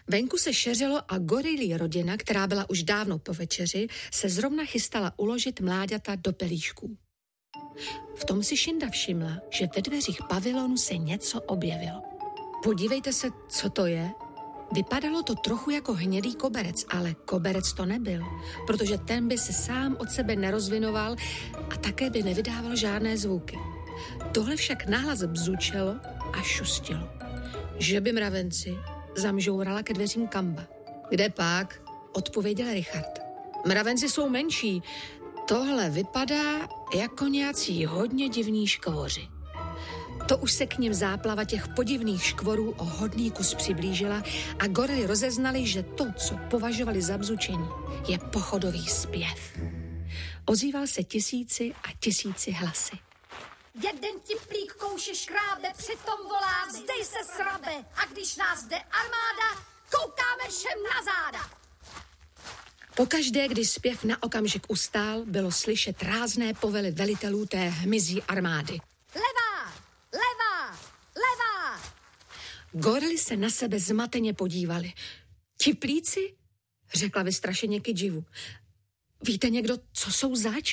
Venku se šeřilo a gorilí rodina, která byla už dávno po večeři, se zrovna chystala uložit mláďata do pelíšků. V tom si Šinda všimla, že ve dveřích pavilonu se něco objevilo. Podívejte se, co to je. Vypadalo to trochu jako hnědý koberec, ale koberec to nebyl, protože ten by se sám od sebe nerozvinoval a také by nevydával žádné zvuky. Tohle však nahlas bzučelo a šustilo. Že by mravenci, zamžourala ke dveřím Kamba. Kde pak? Odpověděl Richard. Mravenci jsou menší. Tohle vypadá jako nějací hodně divní škvoři. To už se k nim záplava těch podivných škvorů o hodný kus přiblížila a gorily rozeznali, že to, co považovali za bzučení, je pochodový zpěv. Ozýval se tisíci a tisíci hlasy. Jeden tiplík kouše škrábe, přitom volá, zdej se srabe, a když nás jde armáda, koukáme všem na záda. Pokaždé, když zpěv na okamžik ustál, bylo slyšet rázné povely velitelů té hmyzí armády. Levá, levá, levá. Gorily se na sebe zmateně podívali. Tiplíci? Řekla vystrašeně Kidživu. Víte někdo, co jsou zač?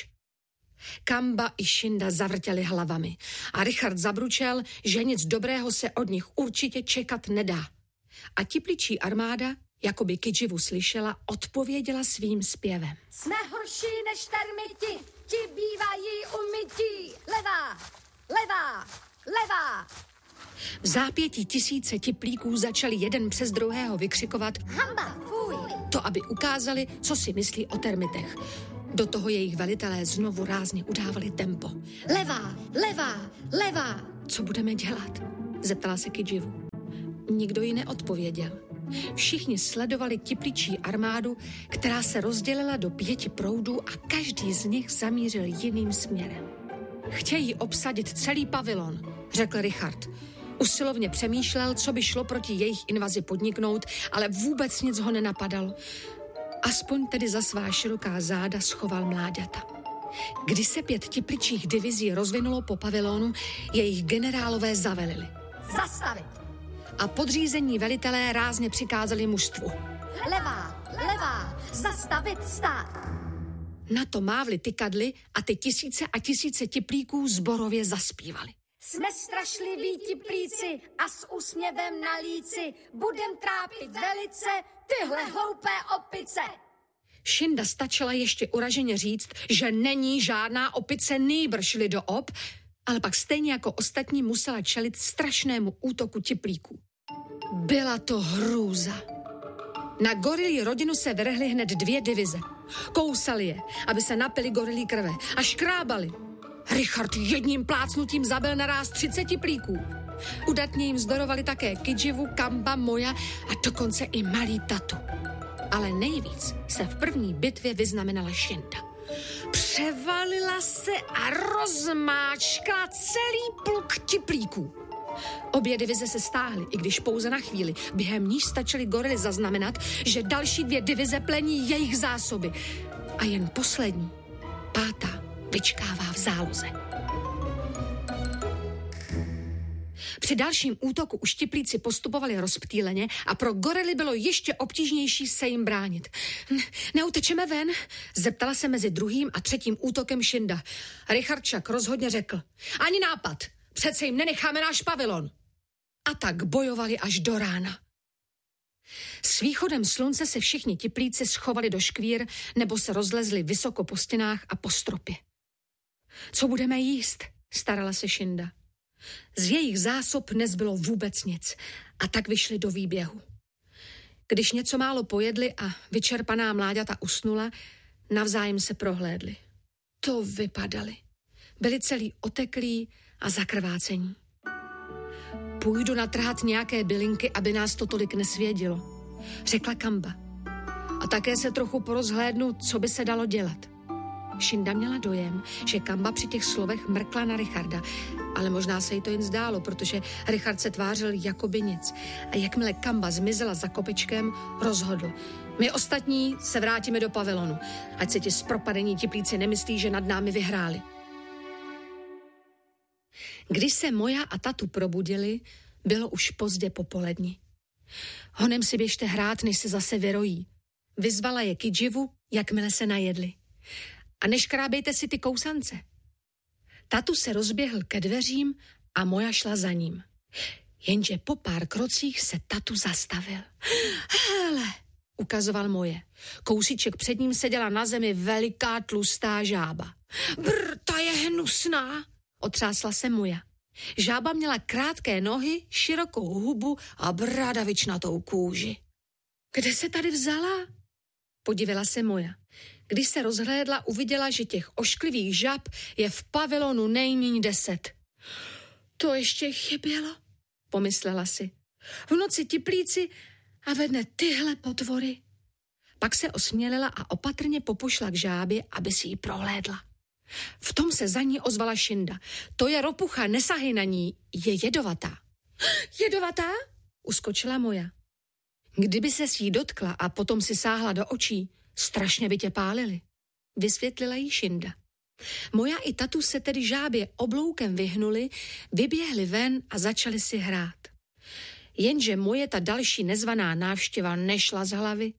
Kamba i Šinda zavrtěli hlavami a Richard zabručel, že nic dobrého se od nich určitě čekat nedá. A tipličí armáda, jako by Kidživu slyšela, odpověděla svým zpěvem. Jsme horší než termiti, ti bývají umytí. Levá, levá, levá. V zápětí tisíce tiplíků začali jeden přes druhého vykřikovat Hamba, fuj. To, aby ukázali, co si myslí o termitech. Do toho jejich velitelé znovu rázně udávali tempo. Levá, levá, levá. Co budeme dělat? Zeptala se Kidživu. Nikdo jí neodpověděl. Všichni sledovali tipličí armádu, která se rozdělila do 5 proudů a každý z nich zamířil jiným směrem. Chtějí obsadit celý pavilon, řekl Richard. Usilovně přemýšlel, co by šlo proti jejich invazi podniknout, ale vůbec nic ho nenapadalo. Aspoň tedy za svá široká záda schoval mláďata. Když se 5 tipličích divizí rozvinulo po pavilonu, jejich generálové zavelili. Zastavit. A podřízení velitelé rázně přikázali mužstvu. Levá, levá, zastavit, stát. Na to mávli tykadly a ty tisíce a tisíce tiplíků zborově zaspívali. Jsme strašliví tiplíci a s úsměvem na líci budem trápit velice tyhle hloupé opice. Šinda stačila ještě uraženě říct, že není žádná opice, nýbrž lidoop, ale pak stejně jako ostatní musela čelit strašnému útoku tiplíků. Byla to hrůza. Na gorilí rodinu se vrhly hned 2 divize. Kousali je, aby se napili gorilí krve a škrábali. Richard jedním plácnutím zabil naráz 30 tiplíků. Udatně jim vzdorovali také Kidživu, Kamba, Moja a dokonce i malý Tatu. Ale nejvíc se v první bitvě vyznamenala Šinda. Převalila se a rozmáčkla celý pluk tiplíků. Obě divize se stáhly, i když pouze na chvíli. Během níž stačily gorily zaznamenat, že další 2 divize plení jejich zásoby. A jen poslední, 5. vyčkává v záloze. Při dalším útoku už tiplíci postupovali rozptýleně a pro gorily bylo ještě obtížnější se jim bránit. Neutečeme ven? Zeptala se mezi 2. a 3. útokem Šinda. Richard však rozhodně řekl. Ani nápad, přece jim nenecháme náš pavilon. A tak bojovali až do rána. S východem slunce se všichni tiplíci schovali do škvír nebo se rozlezli vysoko po stěnách a po stropě. Co budeme jíst? Starala se Šinda. Z jejich zásob nezbylo vůbec nic a tak vyšli do výběhu. Když něco málo pojedli a vyčerpaná mláďata usnula, navzájem se prohlédli. To vypadali. Byli celý oteklí a zakrvácení. Půjdu natrhat nějaké bylinky, aby nás to tolik nesvědilo, řekla Kamba. A také se trochu porozhlédnu, co by se dalo dělat. Šinda měla dojem, že Kamba při těch slovech mrkla na Richarda, ale možná se jí to jen zdálo, protože Richard se tvářil jakoby nic. A jakmile Kamba zmizela za kopečkem, rozhodl. My ostatní se vrátíme do pavilonu, ať se ti zpropadení tiplíci nemyslí, že nad námi vyhráli. Když se Moja a Tatu probudili, bylo už pozdě popoledni. Honem si běžte hrát, než se zase vyrojí. Vyzvala je k jdživu, jakmile se najedli. A neškrábejte si ty kousance. Tatu se rozběhl ke dveřím a Moja šla za ním. Jenže po pár krocích se Tatu zastavil. Hele, ukazoval Moje. Kousíček před ním seděla na zemi veliká tlustá žába. Ta je hnusná, otřásla se Moja. Žába měla krátké nohy, širokou hubu a bradavičnatou kůži. Kde se tady vzala? Podívala se Moja. Když se rozhlédla, uviděla, že těch ošklivých žab je v pavilonu nejméně 10. To ještě chybělo, pomyslela si. V noci tiplíci a ve dne tyhle potvory. Pak se osmělila a opatrně popušla k žábě, aby si ji prohlédla. V tom se za ní ozvala Šinda. To je ropucha, nesahej na ní, je jedovatá. Jedovatá? Uskočila Moja. Kdyby se jí dotkla a potom si sáhla do očí, strašně by tě pálili, vysvětlila jí Šinda. Moja i Tatu se tedy žábě obloukem vyhnuli, vyběhli ven a začali si hrát. Jenže Moje ta další nezvaná návštěva nešla z hlavy.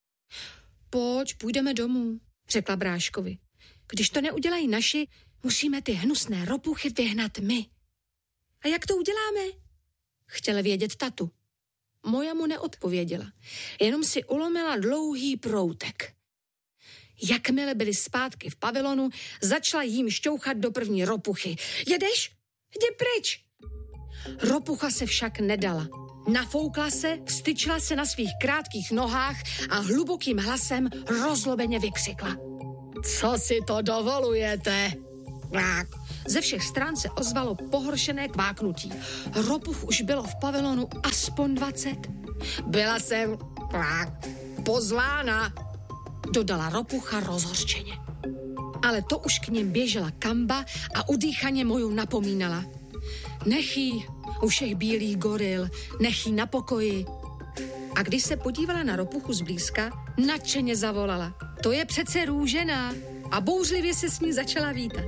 Pojď, půjdeme domů, řekla bráškovi. Když to neudělají naši, musíme ty hnusné ropuchy vyhnat my. A jak to uděláme? Chtěla vědět Tatu. Moja mu neodpověděla, jenom si ulomila dlouhý proutek. Jakmile byli zpátky v pavilonu, začala jím šťouchat do první ropuchy. Jedeš? Jdi pryč! Ropucha se však nedala. Nafoukla se, vstyčila se na svých krátkých nohách a hlubokým hlasem rozlobeně vykřikla. Co si to dovolujete? Ze všech stran se ozvalo pohoršené kváknutí. Ropuch už bylo v pavilonu aspoň 20. Byla jsem pozvána, dodala ropucha rozhořčeně. Ale to už k nim běžela Kamba a udýchaně Moju napomínala. Nech jí, u všech bílých goril, nech jí na pokoji. A když se podívala na ropuchu zblízka, nadšeně zavolala. To je přece růžená. A bouřlivě se s ní začala vítat.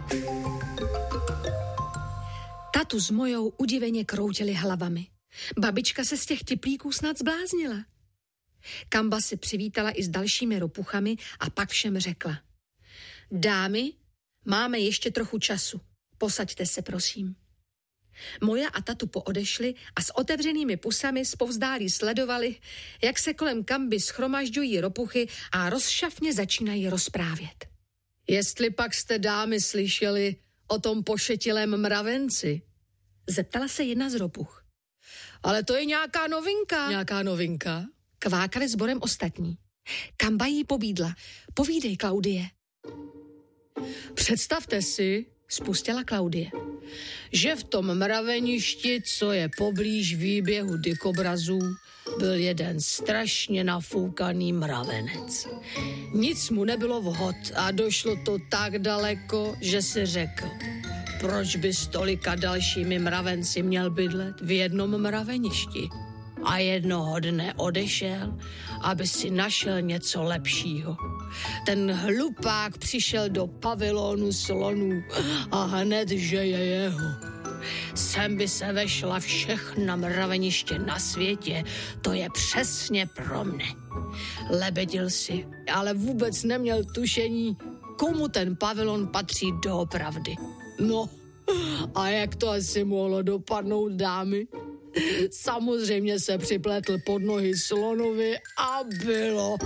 Tatu s Mojou udiveně kroutili hlavami. Babička se z těch tiplíků snad zbláznila. Kamba se přivítala i s dalšími ropuchami a pak všem řekla. Dámy, máme ještě trochu času. Posaďte se, prosím. Moja a Tatu poodešli a s otevřenými pusami zpovzdálí sledovali, jak se kolem Kamby schromažďují ropuchy a rozšafně začínají rozprávět. Jestli pak jste, dámy, slyšeli o tom pošetilém mravenci? Zeptala se jedna z ropuch. Ale to je nějaká novinka. Nějaká novinka? Kvákali sborem ostatní. Kamba jí pobídla. Povídej, Klaudie. Představte si, spustila Klaudie, že v tom mraveništi, co je poblíž výběhu dikobrazů, byl jeden strašně nafoukaný mravenec. Nic mu nebylo vhod a došlo to tak daleko, že si řekl, proč by s tolika dalšími mravenci měl bydlet v jednom mraveništi. A jednoho dne odešel, aby si našel něco lepšího. Ten hlupák přišel do pavilonu slonů a hned, že je jeho. Sem by se vešla všechna mraveniště na světě, to je přesně pro mne. Lebedil si, ale vůbec neměl tušení, komu ten pavilon patří doopravdy. No, a jak to asi mohlo dopadnout, dámy? Samozřejmě se připletl pod nohy slonovi a bylo.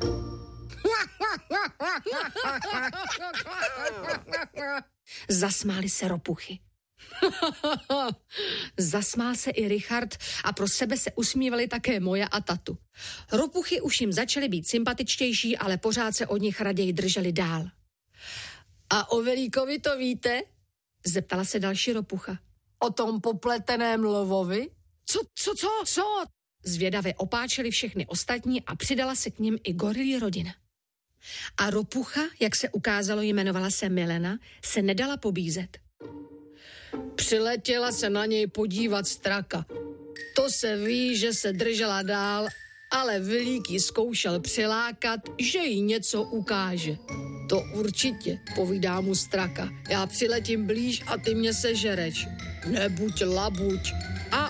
Zasmáli se ropuchy. Zasmál se i Richard a pro sebe se usmívali také Moja a Tatu. Ropuchy už jim začaly být sympatičtější, ale pořád se od nich raději drželi dál. A o Velíkovi to víte? Zeptala se další ropucha. O tom popleteném lvovi? Co? Zvědavě opáčeli všechny ostatní a přidala se k nim i gorilí rodina. A ropucha, jak se ukázalo, jmenovala se Milena, se nedala pobízet. Přiletěla se na něj podívat straka. To se ví, že se držela dál, ale Velík ji zkoušel přilákat, že jí něco ukáže. To určitě, povídá mu straka. Já přiletím blíž a ty mě sežereč. Nebuď labuť. A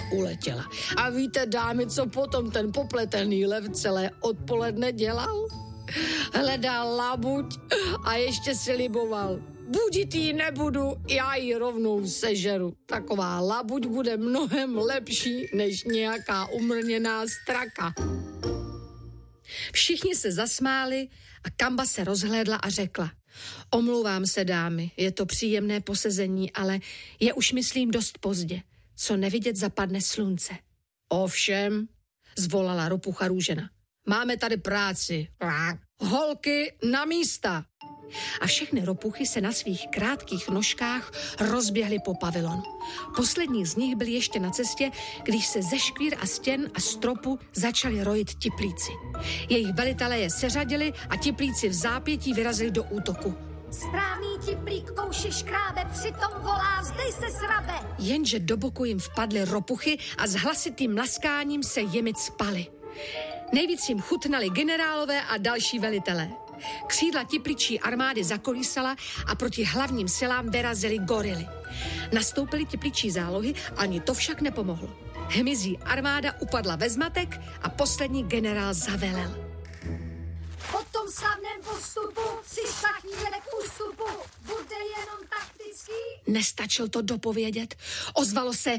uletěla. A víte, dámy, co potom ten popletený lev celé odpoledne dělal? Hledal labuť a ještě si liboval. Budit jí nebudu, já ji rovnou sežeru. Taková labuť bude mnohem lepší než nějaká umrněná straka. Všichni se zasmáli a Kamba se rozhlédla a řekla: omlouvám se, dámy, je to příjemné posezení, ale je už, myslím, dost pozdě. Co nevidět, zapadne slunce. Ovšem, zvolala ropucha Růžena. Máme tady práci. Holky na místa. A všechny ropuchy se na svých krátkých nožkách rozběhly po pavilonu. Poslední z nich byl ještě na cestě, když se ze škvír a stěn a stropu začali rojit tiplíci. Jejich velitelé je seřadili a tiplíci v zápětí vyrazili do útoku. Správný tiplík kouše škrábe, přitom volá, zdej se srabe. Jenže do boku jim vpadly ropuchy a s hlasitým mlaskáním se jimi cpali. Nejvíc jim chutnali generálové a další velitelé. Křídla tipličí armády zakolísala a proti hlavním silám vyrazily gorily. Nastoupily tipličí zálohy, ani to však nepomohlo. Hmyzí armáda upadla ve zmatek a poslední generál zavelel. Po tom slavném postupu přišla chvíle k ústupu. Bude jenom taktický? Nestačil to dopovědět. Ozvalo se,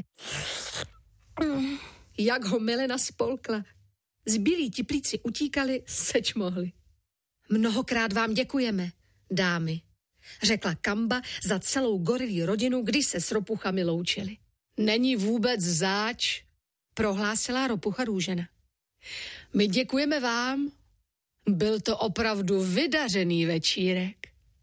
jak ho Milena spolkla. Zbylí tiplíci utíkali, seč mohli. Mnohokrát vám děkujeme, dámy, řekla Kamba za celou gorilí rodinu, když se s ropuchami loučili. Není vůbec zač, prohlásila ropucha Růžena. My děkujeme vám. Byl to opravdu vydařený večírek.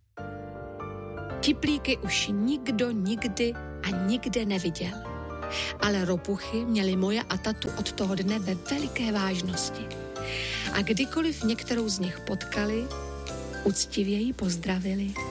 Tiplíky už nikdo nikdy a nikde neviděl. Ale ropuchy měly moje a tatu od toho dne ve veliké vážnosti. A kdykoliv některou z nich potkali, uctivě ji pozdravili.